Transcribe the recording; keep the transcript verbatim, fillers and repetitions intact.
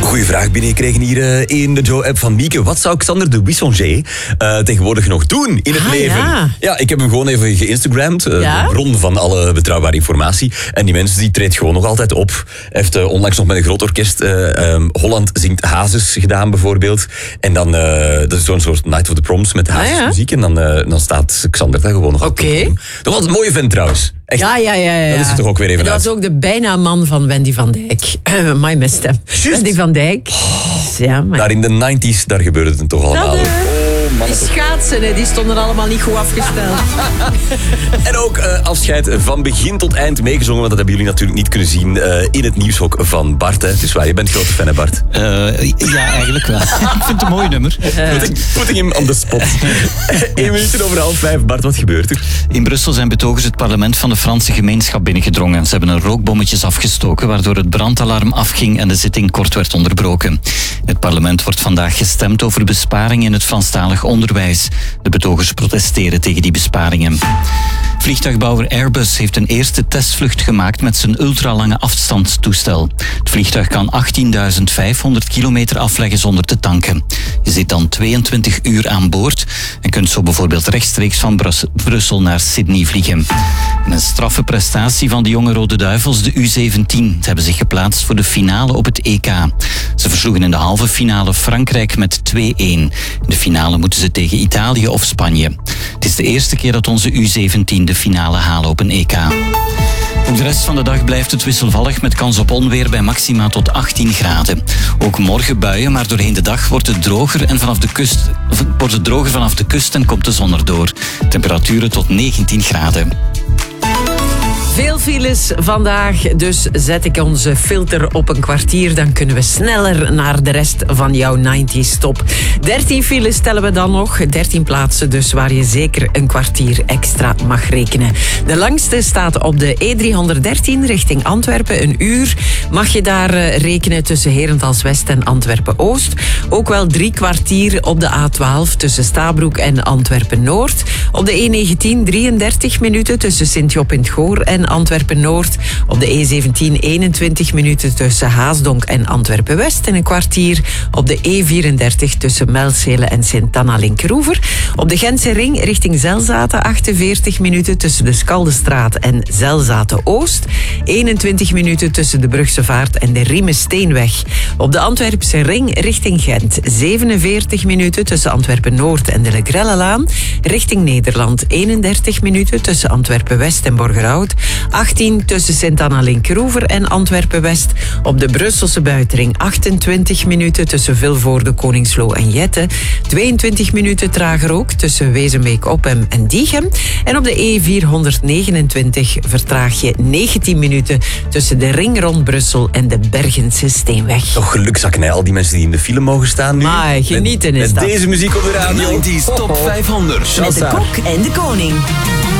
goede vraag binnengekregen hier uh, in de Joe-app van Mieke. Wat zou Xander de Wissonget uh, tegenwoordig nog doen in het ah, leven? Ja. ja, ik heb hem gewoon even geïnstagramd. Uh, ja? De bron van alle betrouwbare informatie. En die mensen die treedt gewoon nog altijd op. Hij heeft uh, onlangs nog met een groot orkest uh, um, Holland zingt Hazes gedaan bijvoorbeeld. En dan, uh, dat is zo'n soort Night of the Proms met Hazes ah, ja? muziek. En dan, uh, dan staat Xander daar gewoon nog Oké. Okay. Dat was een mooie vent trouwens. Echt, ja, ja, ja, ja. Dat is het toch ook weer even dat uit. was ook de bijna man van Wendy van Dijk. My miste. Wendy van Dijk. Oh, ja, maar... Daar in de negentig, daar gebeurde het toch allemaal. Dat, uh, oh, die schaatsen, hè, die stonden allemaal niet goed afgesteld. En ook uh, afscheid van begin tot eind meegezongen, want dat hebben jullie natuurlijk niet kunnen zien uh, in het nieuwshok van Bart. Hè. Het is waar, je bent grote fan, hè Bart? Uh, ja, eigenlijk wel. Ik vind het een mooi nummer. Uh. Putting, putting him on the spot. Eén minuut over half vijf. Bart, wat gebeurt er? In Brussel zijn betogers het parlement van de Franse gemeenschap binnengedrongen. Ze hebben een rookbommetjes afgestoken, waardoor het brandalarm afging en de zitting kort werd onderbroken. In het parlement wordt vandaag gestemd over besparingen in het Franstalig onderwijs. De betogers protesteren tegen die besparingen. Vliegtuigbouwer Airbus heeft een eerste testvlucht gemaakt met zijn ultralange afstandstoestel. Het vliegtuig kan achttienduizend vijfhonderd kilometer afleggen zonder te tanken. Je zit dan tweeëntwintig uur aan boord en kunt zo bijvoorbeeld rechtstreeks van Brus- Brussel naar Sydney vliegen. En een straffe prestatie van de jonge Rode Duivels, de U zeventien. Ze hebben zich geplaatst voor de finale op het E K. Ze versloegen in de halve finale Frankrijk met twee-een. In de finale moeten ze tegen Italië of Spanje. Het is de eerste keer dat onze U zeventien de finale halen op een E K. Ook de rest van de dag blijft het wisselvallig met kans op onweer bij maxima tot achttien graden. Ook morgen buien, maar doorheen de dag wordt het droger en vanaf de kust wordt het droger vanaf de kust en komt de zon erdoor. Temperaturen tot negentien graden. Veel files vandaag, dus zet ik onze filter op een kwartier. Dan kunnen we sneller naar de rest van jouw negentig top. dertien files tellen we dan nog. dertien plaatsen dus waar je zeker een kwartier extra mag rekenen. De langste staat op de E driehonderddertien richting Antwerpen. Een uur mag je daar rekenen tussen Herentals West en Antwerpen Oost. Ook wel drie kwartier op de A twaalf tussen Stabroek en Antwerpen Noord. Op de E negentien drieëndertig minuten tussen Sint-Job in het Goor en Antwerpen-Noord. Op de E zeventien eenentwintig minuten tussen Haasdonk en Antwerpen-West. En een kwartier op de E vierendertig tussen Melzelen en Sint-Anna-Linkeroever. Op de Gentse Ring richting Zelzaten achtenveertig minuten tussen de Skaldestraat en Zelzaten-Oost. eenentwintig minuten tussen de Brugse Vaart en de Riemensteenweg. Op de Antwerpse Ring richting Gent. zevenenveertig minuten tussen Antwerpen-Noord en de Legrellelaan. Richting Nederland. eenendertig minuten tussen Antwerpen-West en Borgerhout. achttien tussen Sint-Anna-Linkeroever en Antwerpen-West. Op de Brusselse Buitenring achtentwintig minuten tussen Vilvoorde, Koningsloo en Jette. tweeëntwintig minuten trager ook tussen Wezenbeek-Oppem en Diegem. En op de E vierhonderdnegenentwintig vertraag je negentien minuten tussen de Ring rond Brussel en de Bergense Steenweg. Toch gelukzakken, hè? Al die mensen die in de file mogen staan nu. Maar genieten met, is met dat. deze muziek op de radio. negentig top vijfhonderd. Met de kok en de koning.